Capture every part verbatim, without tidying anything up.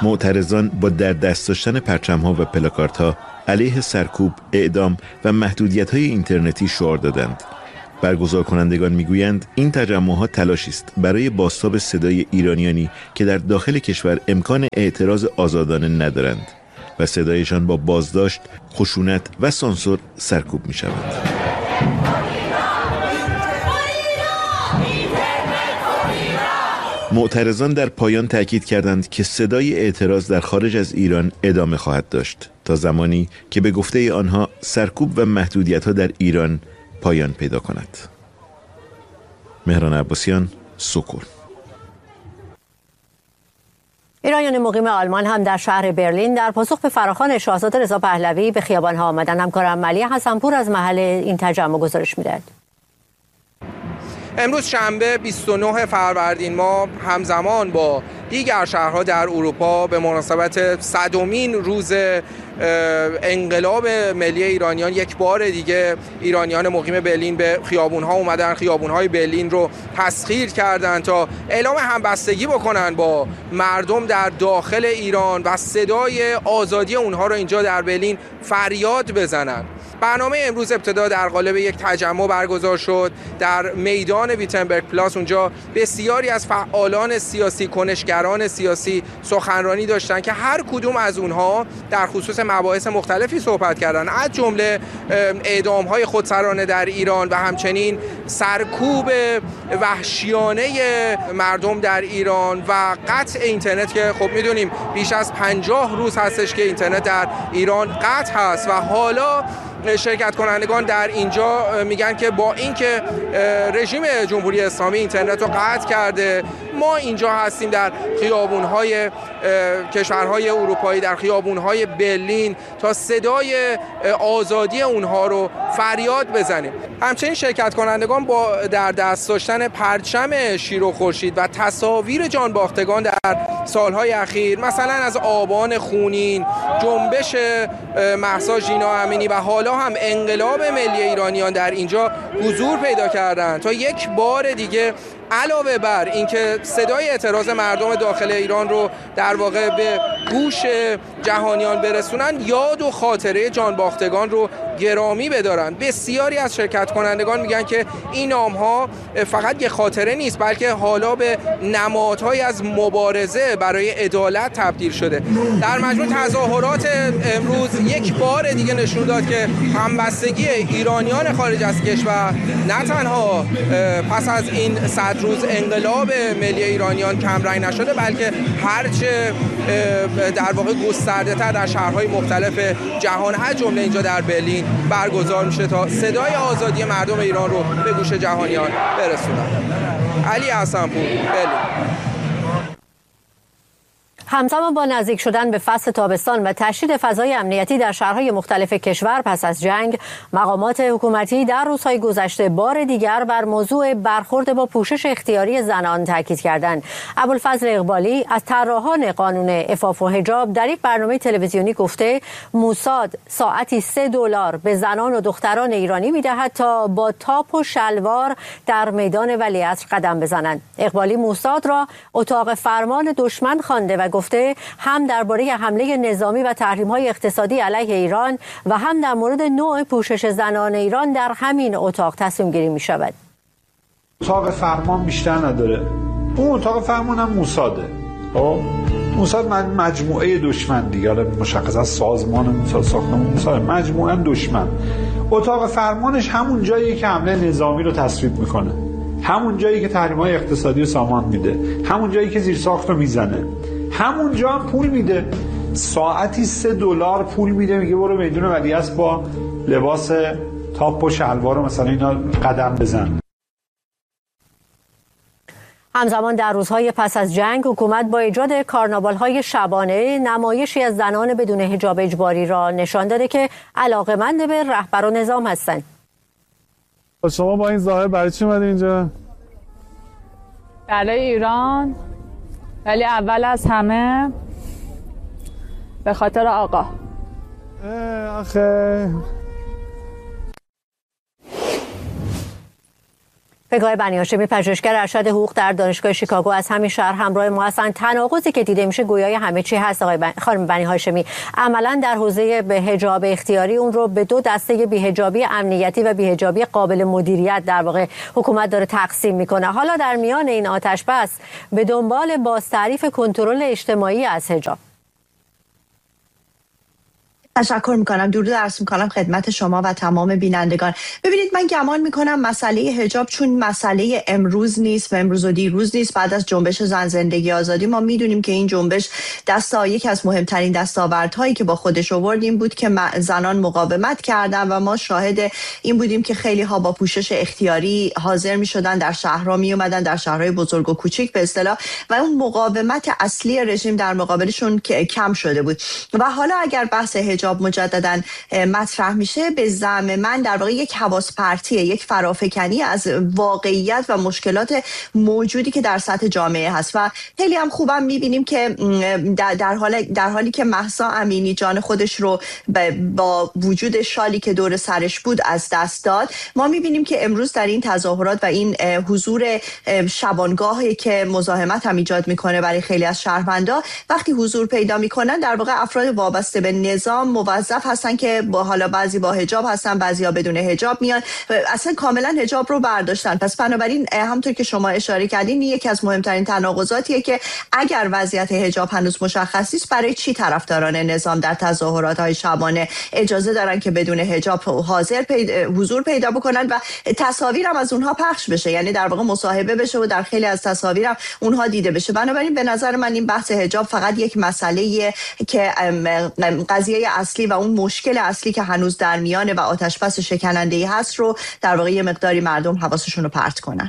معترضان با در دست داشتن پرچم‌ها و پلاکاردها علیه سرکوب، اعدام و محدودیت‌های اینترنتی شعار دادند. برگزار کنندگان میگویند این تجمعات تلاشی است برای بازتاب صدای ایرانیانی که در داخل کشور امکان اعتراض آزادانه ندارند و صدایشان با بازداشت، خشونت و سانسور سرکوب می شود. معترضان در پایان تأکید کردند که صدای اعتراض در خارج از ایران ادامه خواهد داشت تا زمانی که به گفته آنها سرکوب و محدودیت‌ها در ایران پایان پیدا کند. مهران عباسیان، سکون. ایرانیان مقیم آلمان هم در شهر برلین در پاسخ به فراخوان شاهزاده رضا پهلوی به خیابان‌ها آمدند. همکارم علی حسنپور از محل این تجمع گزارش می‌دهد. امروز شنبه بیست و نه فروردین ماه همزمان با دیگر شهرها در اروپا به مناسبت صدمین روز انقلاب ملی ایرانیان یک بار دیگه ایرانیان مقیم برلین به خیابون‌ها اومدن، خیابون‌های برلین رو تسخیر کردند تا اعلام همبستگی بکنن با مردم در داخل ایران و صدای آزادی اونها رو اینجا در برلین فریاد بزنن. برنامه امروز ابتدا در قالب یک تجمع برگزار شد در میدان ویتنبرگ پلاس. اونجا بسیاری از فعالان سیاسی، کنشگران سیاسی سخنرانی داشتن که هر کدوم از اونها در خصوص مباحث مختلفی صحبت کردن، از جمله اعدام‌های خودسرانه در ایران و همچنین سرکوب وحشیانه مردم در ایران و قطع اینترنت که خب میدونیم بیش از پنجاه روز هستش که اینترنت در ایران قطع هست و حالا شرکت کنندگان در اینجا میگن که با اینکه رژیم جمهوری اسلامی اینترنت رو قطع کرده، ما اینجا هستیم در خیابون‌های کشورهای اروپایی، در خیابون‌های برلین تا صدای آزادی اونها رو فریاد بزنیم. همچنین شرکت کنندگان با در دست داشتن پرچم شیر و خورشید و تصاویر جانباختگان در سالهای اخیر، مثلا از آبان خونین، جنبش مهسا ژینا امینی و حالا هم انقلاب ملی ایرانیان در اینجا حضور پیدا کردند تا یک بار دیگه علاوه بر اینکه صدای اعتراض مردم داخل ایران رو در واقع به گوش جهانیان برسونن، یاد و خاطره جانباختگان رو گرامی بدارن. بسیاری از شرکت کنندگان میگن که این نام‌ها فقط یک خاطره نیست، بلکه حالا به نمادهای از مبارزه برای عدالت تبدیل شده. در مجموع تظاهرات امروز یک بار دیگه نشون داد که همبستگی ایرانیان خارج از کشور نه تنها پس از این صد روز انقلاب ملی ایرانیان کمرنگ نشده، بلکه هرچه در واقع گسترده تر در شهرهای مختلف جهان از جمله اینجا در برلین برگزار میشه تا صدای آزادی مردم ایران رو به گوش جهانیان برسونن. علی حسنپور، برلین. همزمان با نزدیک شدن به فصل تابستان و تشدید فضای امنیتی در شهرهای مختلف کشور پس از جنگ، مقامات حکومتی در روزهای گذشته بار دیگر بر موضوع برخورد با پوشش اختیاری زنان تاکید کردند. ابوالفضل اقبالی از طراحان قانون عفاف و حجاب در یک برنامه تلویزیونی گفته موساد ساعتی سه دلار به زنان و دختران ایرانی میدهد تا با تاپ و شلوار در میدان ولیعصر قدم بزنند. اقبالی موساد را اتاق فرمان دشمن خوانده و گفته هم درباره حمله نظامی و تحریم‌های اقتصادی علیه ایران و هم در مورد نوع پوشش زنان ایران در همین اتاق تصمیم گیری می شود. اتاق فرمان بیشتر نداره، اون اتاق فرمان هم موساده. خب موساد مجموعه دشمن دیگه، مشخص از سازمان موساد، ساختمان موساد، مجموعه دشمن. اتاق فرمانش همون جاییه که حمله نظامی رو تصویب میکنه، همون جایی که تحریم‌های اقتصادی رو سامان میده، همون جایی که زیرساخت رو میزنه، همون جا هم پول میده. ساعتی سه دلار پول میده، میگه برو میدون ولیعصر با لباس تاپ و شلوار مثلا اینا قدم بزن. همزمان در روزهای پس از جنگ حکومت با ایجاد کارناوال‌های شبانه نمایشی از زنان بدون حجاب اجباری را نشان داده که علاقه‌مند به رهبر و نظام هستند. شما با این ظاهر برای چی اومدید اینجا؟ برای ایران، ولی اول از همه به خاطر آقا. آخه پگاه بنی هاشمی پژوهشگر ارشد حقوق در دانشگاه شیکاگو از همین شهر همراه ما هستند. تناقضی که دیده میشه گویای همه چی هست. آقای بن... خانم بنی هاشمی عملا در حوزه به حجاب اختیاری اون رو به دو دسته بی‌حجابی امنیتی و بی‌حجابی قابل مدیریت در واقع حکومت داره تقسیم میکنه. حالا در میان این آتش بس به دنبال بازتعریف کنترل اجتماعی از حجاب. تشکر میکنم. درود عرض میکنم خدمت شما و تمام بینندگان. ببینید من گمان میکنم مسئله حجاب چون مسئله امروز نیست و امروز و دیروز نیست، بعد از جنبش زن زندگی آزادی ما میدونیم که این جنبش دستا یکی از مهمترین دستاوردهایی که با خودش آورد این بود که زنان مقاومت کردن و ما شاهد این بودیم که خیلی ها با پوشش اختیاری حاضر میشدن، در شهرها می اومدن، در شهرهای بزرگ و کوچیک به اصطلاح، و اون مقاومت اصلی رژیم در مقابلشون کم شده بود. و حالا اگر بحث حجاب مجددا مطرح میشه، به زعم من در واقع یک حواس پرتیه، یک فرافکنی از واقعیت و مشکلات موجودی که در سطح جامعه هست. و خیلی هم خوبم میبینیم که در حال در حالی که مهسا امینی جان خودش رو با وجود شالی که دور سرش بود از دست داد، ما میبینیم که امروز در این تظاهرات و این حضور شبانگاهی که مزاحمت هم ایجاد میکنه برای خیلی از شهروندا، وقتی حضور پیدا میکنن در واقع افراد وابسته به نظام موظف هستن که با حالا بعضی با حجاب هستن، بعضیا بدون حجاب میان، اصلا کاملا حجاب رو برداشتن. پس بنابراین همونطور که شما اشاره کردین یکی از مهمترین تناقضاتیه که اگر وضعیت حجاب هنوز مشخص نیست، برای چی طرفداران نظام در تظاهرات های شبانه اجازه دارن که بدون حجاب حاضر پیدا، حضور پیدا بکنن و تصاویر هم از اونها پخش بشه، یعنی در واقع مصاحبه بشه و در خیلی از تصاویر هم اونها دیده بشه. بنابراین به نظر من این بحث حجاب فقط یک مسئله که قضیه اصلی و اون مشکل اصلی که هنوز در میانه و آتش‌بس شکننده‌ای هست رو در واقع یه مقداری مردم حواسشون رو پرت کنن.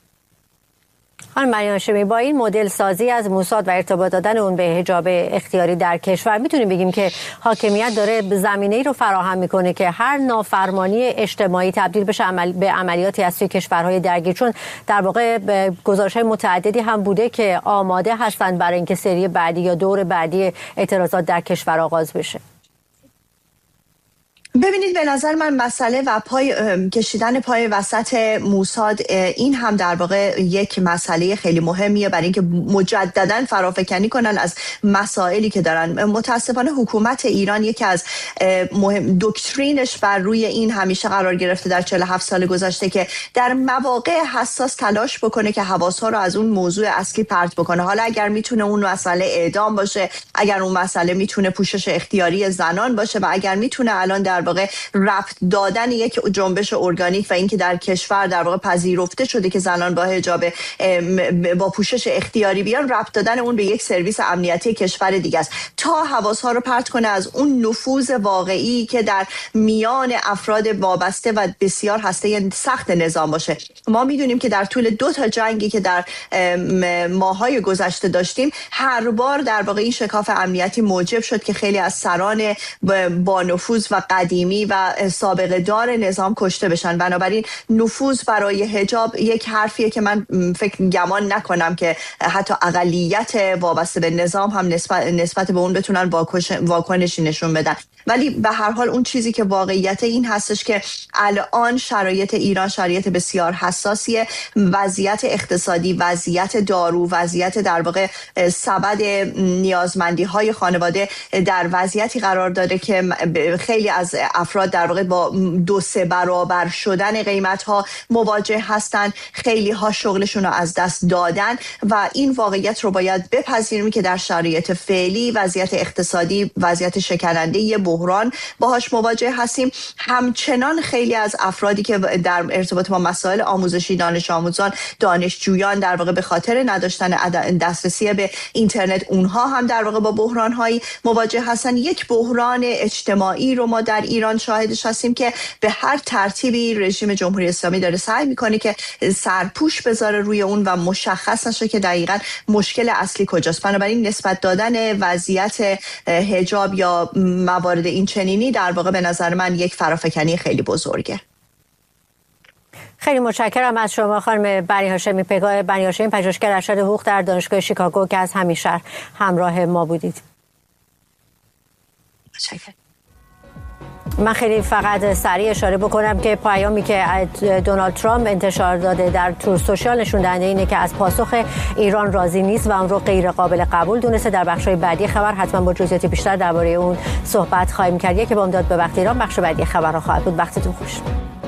خانم بنی هاشمی، با این مدل سازی از موساد و ارتباط دادن اون به حجاب اختیاری در کشور میتونیم بگیم که حاکمیت داره زمینه‌ای رو فراهم میکنه که هر نافرمانی اجتماعی تبدیل بشه عمل به عملیاتی از توی کشورهای درگیر، چون در واقع گزارش‌های متعددی هم بوده که آماده هستند برای اینکه سری بعدی یا دور بعدی اعتراضات در کشور آغاز بشه. ببینید به نظر من مسئله و پای کشیدن پای وسط موساد این هم در واقع یک مسئله خیلی مهمیه برای اینکه مجددا فرافکنی کنن از مسائلی که دارن. متاسفانه حکومت ایران یکی از مهم دکترینش بر روی این همیشه قرار گرفته در چهل و هفت سال گذشته که در مواقع حساس تلاش بکنه که حواس‌ها رو از اون موضوع اصلی پرت بکنه. حالا اگر میتونه اون مسئله اعدام باشه، اگر اون مسئله میتونه پوشش اختیاری زنان باشه و اگر میتونه الان در واقع ربط دادن یک جنبش ارگانیک و اینکه در کشور در واقع پذیرفته شده که زنان با حجاب با پوشش اختیاری بیان، ربط دادن اون به یک سرویس امنیتی کشور دیگه است تا حواس‌ها رو پرت کنه از اون نفوذ واقعی که در میان افراد وابسته و بسیار هسته سخت نظام باشه. ما میدونیم که در طول دو تا جنگی که در ماه‌های گذشته داشتیم، هر بار در واقع این شکاف امنیتی موجب شد که خیلی از سران با نفوذ و قدیم و سابقه دار نظام کشته بشن. بنابراین نفوذ برای حجاب یک حرفیه که من فکر گمان نکنم که حتی اقلیت وابسته به نظام هم نسبت, نسبت به اون بتونن واکنشی نشون بدن. ولی به هر حال اون چیزی که واقعیت این هستش که الان شرایط ایران شرایط بسیار حساسیه، وضعیت اقتصادی، وضعیت دارو، وضعیت در واقع سبد نیازمندی های خانواده در وضعیتی قرار داره که خیلی از افراد در واقع با دو سه برابر شدن قیمت ها مواجه هستن، خیلی ها شغلشون رو از دست دادن و این واقعیت رو باید بپذیریم که در شرایط فعلی وضعیت اقتصادی وضعیت شکننده بحران باهاش مواجه هستیم. همچنان خیلی از افرادی که در ارتباط با مسائل آموزشی، دانش آموزان، دانشجویان در واقع به خاطر نداشتن دسترسی به اینترنت، اونها هم در واقع با بحران‌هایی مواجه هستن. یک بحران اجتماعی رو ما در ایران شاهدش هستیم که به هر ترتیبی رژیم جمهوری اسلامی داره سعی میکنه که سرپوش بذاره روی اون و مشخص نشه که دقیقاً مشکل اصلی کجاست. بنابراین نسبت دادن وضعیت حجاب یا موارد این چنینی در واقع به نظر من یک فرافکنی خیلی بزرگه. خیلی متشکرم از شما خانم بنی هاشمی، پگاه بنی هاشمی، پژوهشگر ارشد حقوق در دانشگاه شیکاگو که از همین شهر همراه ما بودید. متشکرم. من خیلی فقط سریع اشاره بکنم که پیامی که دونالد ترامپ انتشار داده در تور سوشال نشون دهنده اینه که از پاسخ ایران راضی نیست و اون رو غیر قابل قبول دونسته. در بخش‌های بعدی خبر حتما با جزئیات بیشتر درباره اون صحبت خواهیم کرد. که با امداد به وقت ایران بخش بعدی خبرها خواهد بود. وقتتون خوش.